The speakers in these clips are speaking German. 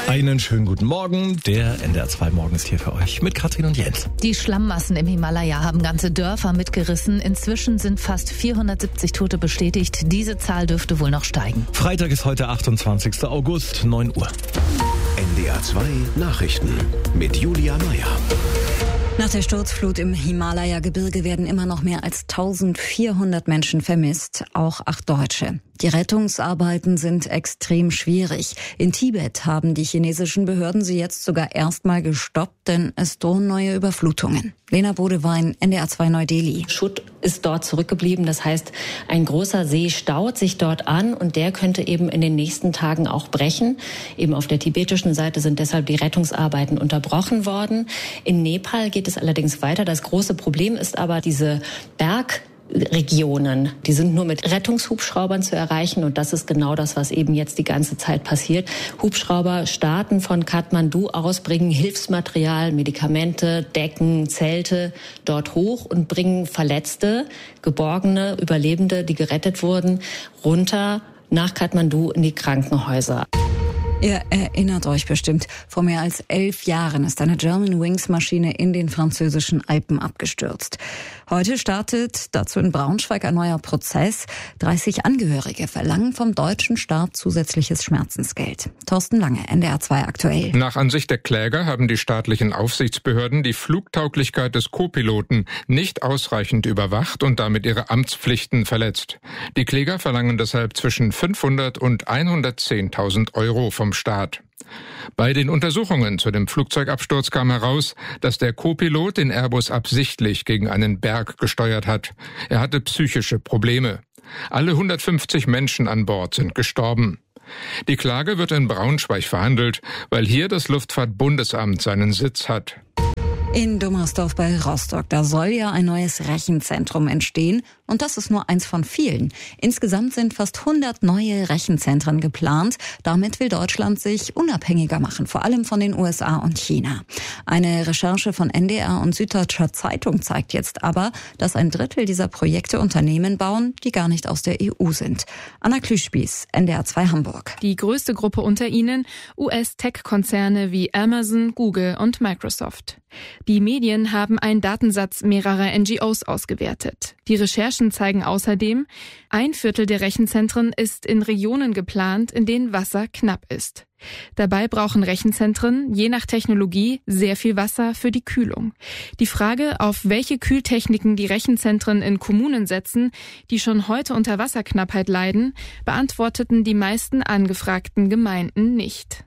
Einen schönen guten Morgen. Der NDR 2 Morgen ist hier für euch mit Katrin und Jens. Die Schlammmassen im Himalaya haben ganze Dörfer mitgerissen. Inzwischen sind fast 470 Tote bestätigt. Diese Zahl dürfte wohl noch steigen. Freitag ist heute 28. August, 9 Uhr. NDR 2 Nachrichten mit Julia Meyer. Nach der Sturzflut im Himalaya-Gebirge werden immer noch mehr als 1400 Menschen vermisst, auch 8 Deutsche. Die Rettungsarbeiten sind extrem schwierig. In Tibet haben die chinesischen Behörden sie jetzt sogar erstmal gestoppt, denn es drohen neue Überflutungen. Lena Bodewein, NDR 2 Neu-Delhi. Schutt ist dort zurückgeblieben. Das heißt, ein großer See staut sich dort an und der könnte eben in den nächsten Tagen auch brechen. Eben auf der tibetischen Seite sind deshalb die Rettungsarbeiten unterbrochen worden. In Nepal geht es allerdings weiter. Das große Problem ist aber diese Bergregionen, die sind nur mit Rettungshubschraubern zu erreichen und das ist genau das, was eben jetzt die ganze Zeit passiert. Hubschrauber starten von Kathmandu aus, bringen Hilfsmaterial, Medikamente, Decken, Zelte dort hoch und bringen Verletzte, Geborgene, Überlebende, die gerettet wurden, runter nach Kathmandu in die Krankenhäuser. Ihr erinnert euch bestimmt, vor mehr als 11 Jahren ist eine Germanwings-Maschine in den französischen Alpen abgestürzt. Heute startet dazu in Braunschweig ein neuer Prozess. 30 Angehörige verlangen vom deutschen Staat zusätzliches Schmerzensgeld. Thorsten Lange, NDR 2 aktuell. Nach Ansicht der Kläger haben die staatlichen Aufsichtsbehörden die Flugtauglichkeit des Co-Piloten nicht ausreichend überwacht und damit ihre Amtspflichten verletzt. Die Kläger verlangen deshalb zwischen 500 und 110.000 Euro vom Staat. Bei den Untersuchungen zu dem Flugzeugabsturz kam heraus, dass der Co-Pilot den Airbus absichtlich gegen einen Berg gesteuert hat. Er hatte psychische Probleme. Alle 150 Menschen an Bord sind gestorben. Die Klage wird in Braunschweig verhandelt, weil hier das Luftfahrtbundesamt seinen Sitz hat. In Dummersdorf bei Rostock, da soll ja ein neues Rechenzentrum entstehen und das ist nur eins von vielen. Insgesamt sind fast 100 neue Rechenzentren geplant. Damit will Deutschland sich unabhängiger machen, vor allem von den USA und China. Eine Recherche von NDR und Süddeutscher Zeitung zeigt jetzt aber, dass ein Drittel dieser Projekte Unternehmen bauen, die gar nicht aus der EU sind. Anna Klüschspieß, NDR 2 Hamburg. Die größte Gruppe unter ihnen US-Tech-Konzerne wie Amazon, Google und Microsoft. Die Medien haben einen Datensatz mehrerer NGOs ausgewertet. Die Recherchen zeigen außerdem, 1/4 der Rechenzentren ist in Regionen geplant, in denen Wasser knapp ist. Dabei brauchen Rechenzentren, je nach Technologie, sehr viel Wasser für die Kühlung. Die Frage, auf welche Kühltechniken die Rechenzentren in Kommunen setzen, die schon heute unter Wasserknappheit leiden, beantworteten die meisten angefragten Gemeinden nicht.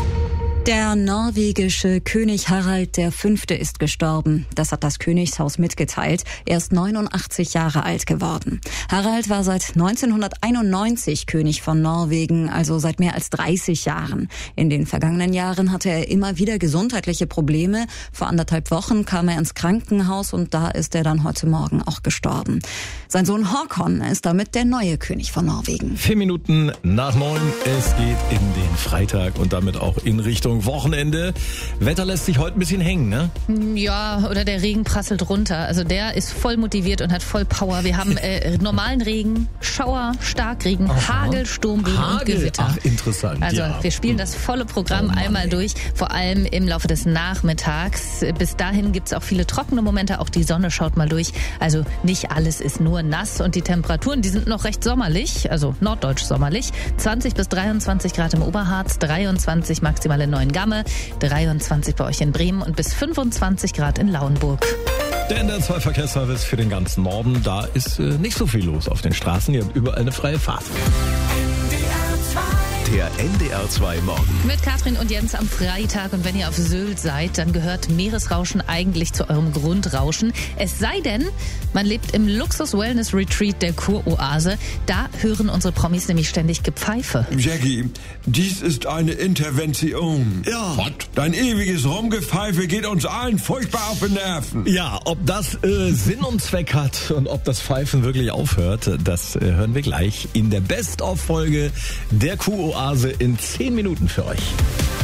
Der norwegische König Harald V. ist gestorben. Das hat das Königshaus mitgeteilt. Er ist 89 Jahre alt geworden. Harald war seit 1991 König von Norwegen, also seit mehr als 30 Jahren. In den vergangenen Jahren hatte er immer wieder gesundheitliche Probleme. Vor 1,5 Wochen kam er ins Krankenhaus und da ist er dann heute Morgen auch gestorben. Sein Sohn Håkon ist damit der neue König von Norwegen. 4 Minuten nach 9. Es geht in den Freitag und damit auch in Richtung Wochenende. Wetter lässt sich heute ein bisschen hängen, ne? Ja, oder der Regen prasselt runter. Also der ist voll motiviert und hat voll Power. Wir haben normalen Regen, Schauer, Starkregen, Hagel, Sturmregen und Gewitter. Ach, interessant. Also ja. wir spielen das volle Programm einmal durch, vor allem im Laufe des Nachmittags. Bis dahin gibt's auch viele trockene Momente, auch die Sonne schaut mal durch. Also nicht alles ist nur nass und die Temperaturen, die sind noch recht sommerlich, also norddeutsch sommerlich. 20 bis 23 Grad im Oberharz, 23 maximal in Neuengamme, 23 bei euch in Bremen und bis 25 Grad in Lauenburg. Der NDR 2 Verkehrsservice für den ganzen Norden, da ist nicht so viel los auf den Straßen. Ihr habt überall eine freie Fahrt. Der NDR 2 Morgen. Mit Katrin und Jens am Freitag. Und wenn ihr auf Sylt seid, dann gehört Meeresrauschen eigentlich zu eurem Grundrauschen. Es sei denn, man lebt im Luxus-Wellness-Retreat der Kuroase. Da hören unsere Promis nämlich ständig Gepfeife. Jackie, dies ist eine Intervention. Ja. Was? Dein ewiges Rumgepfeife geht uns allen furchtbar auf die Nerven. Ja, ob das Sinn und Zweck hat und ob das Pfeifen wirklich aufhört, das hören wir gleich in der Best-of-Folge der Kuroase in 10 Minuten für euch.